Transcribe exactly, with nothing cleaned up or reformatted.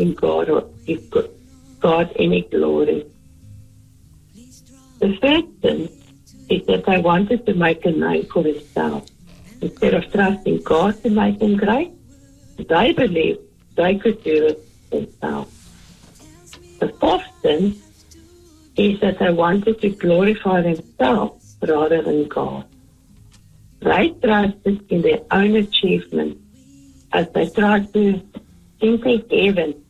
in God or give God any glory. The third sin is that they wanted to make a name for themselves. Instead of trusting God to make them great, they believed they could do it themselves. The fourth sin is that they wanted to glorify themselves rather than God. They trusted in their own achievements as they tried to think together